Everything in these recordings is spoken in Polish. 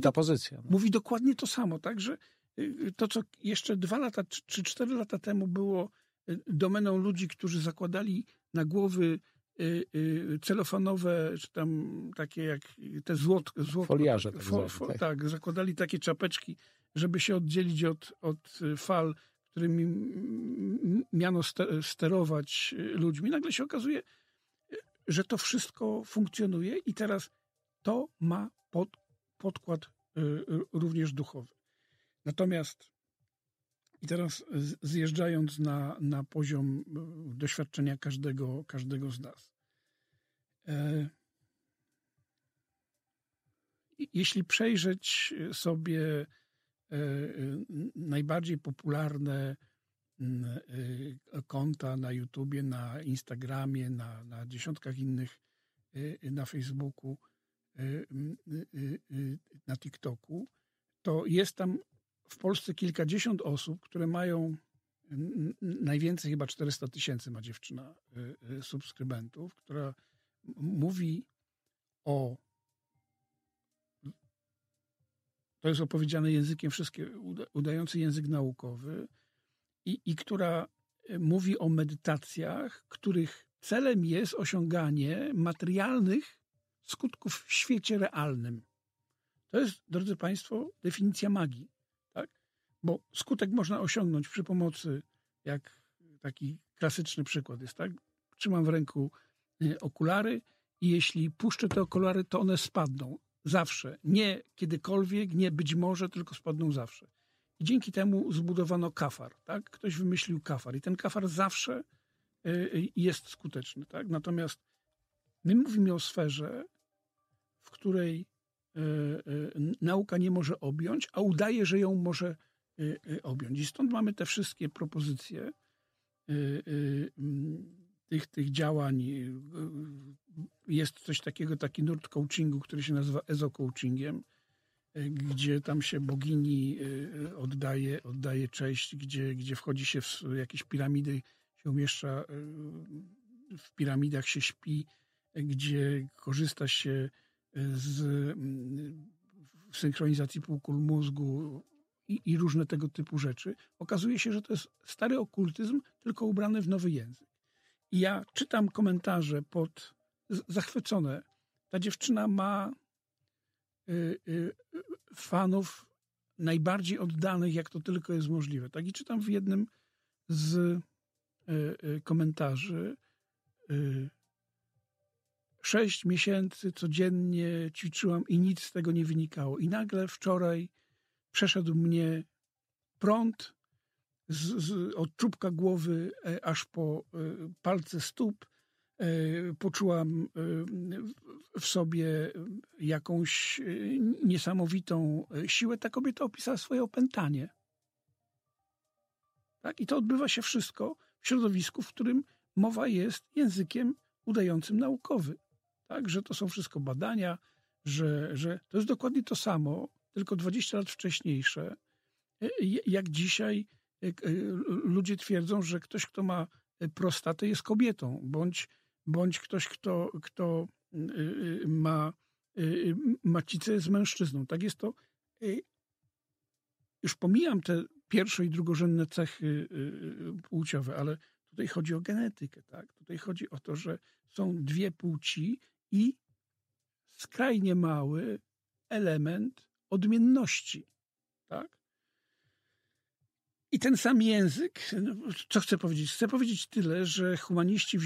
Jednolita pozycja. No. Mówi dokładnie to samo, tak, że to, co jeszcze 2 lata czy 4 lata temu było domeną ludzi, którzy zakładali na głowy celofanowe, czy tam takie jak te złotko Foliarze. tak, zakładali takie czapeczki, żeby się oddzielić od fal, którymi miano sterować ludźmi. Nagle się okazuje, że to wszystko funkcjonuje i teraz to ma podkład również duchowy. Natomiast i teraz zjeżdżając na poziom doświadczenia każdego z nas. Jeśli przejrzeć sobie najbardziej popularne konta na YouTubie, na Instagramie, na dziesiątkach innych, na Facebooku, na TikToku, to jest tam w Polsce kilkadziesiąt osób, które mają najwięcej, chyba 400 000 ma dziewczyna subskrybentów, która mówi to jest opowiedziane językiem udający język naukowy i która mówi o medytacjach, których celem jest osiąganie materialnych skutków w świecie realnym. To jest, drodzy Państwo, definicja magii. Tak? Bo skutek można osiągnąć przy pomocy, jak taki klasyczny przykład jest, tak? Trzymam w ręku okulary i jeśli puszczę te okulary, to one spadną. Zawsze. Nie kiedykolwiek, nie być może, tylko spadną zawsze. I dzięki temu zbudowano kafar. Tak? Ktoś wymyślił kafar i ten kafar zawsze jest skuteczny. Tak? Natomiast my mówimy o sferze, w której nauka nie może objąć, a udaje, że ją może objąć. I stąd mamy te wszystkie propozycje tych działań. Jest coś takiego, taki nurt coachingu, który się nazywa ezo-coachingiem, gdzie tam się bogini oddaje cześć, gdzie wchodzi się w jakieś piramidy, się umieszcza, w piramidach się śpi, gdzie korzysta się z synchronizacji półkul mózgu i różne tego typu rzeczy. Okazuje się, że to jest stary okultyzm, tylko ubrany w nowy język. I ja czytam komentarze zachwycone. Ta dziewczyna ma fanów najbardziej oddanych, jak to tylko jest możliwe. Tak? I czytam w jednym z komentarzy 6 miesięcy codziennie ćwiczyłam i nic z tego nie wynikało. I nagle wczoraj przeszedł mnie prąd od czubka głowy aż po palce stóp. Poczułam w sobie jakąś niesamowitą siłę. Ta kobieta opisała swoje opętanie. Tak? I to odbywa się wszystko w środowisku, w którym mowa jest językiem udającym naukowy. Tak? Że to są wszystko badania, że to jest dokładnie to samo, tylko 20 lat wcześniejsze. Jak dzisiaj ludzie twierdzą, że ktoś, kto ma prostatę, jest kobietą, bądź ktoś, kto ma macicę, jest mężczyzną. Tak jest to. Już pomijam te pierwszo- i drugorzędne cechy płciowe, ale tutaj chodzi o genetykę. Tak? Tutaj chodzi o to, że są dwie płci i skrajnie mały element odmienności. Tak? I ten sam język, co chcę powiedzieć? Chcę powiedzieć tyle, że humaniści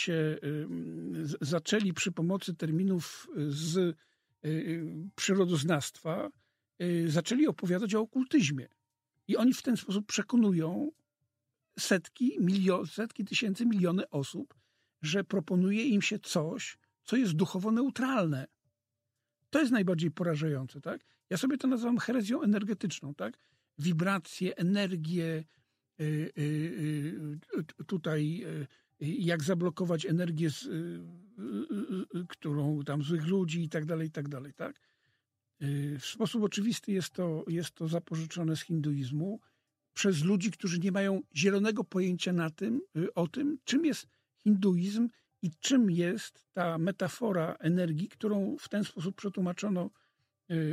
zaczęli przy pomocy terminów z przyrodoznawstwa, zaczęli opowiadać o okultyzmie. I oni w ten sposób przekonują setki tysięcy, miliony osób, że proponuje im się coś, co jest duchowo neutralne. To jest najbardziej porażające, tak? Ja sobie to nazywam herezją energetyczną, tak? Wibracje, energię, tutaj jak zablokować energię, którą tam złych ludzi i tak dalej, tak? W sposób oczywisty jest to zapożyczone z hinduizmu przez ludzi, którzy nie mają zielonego pojęcia o tym, czym jest hinduizm i czym jest ta metafora energii, którą w ten sposób przetłumaczono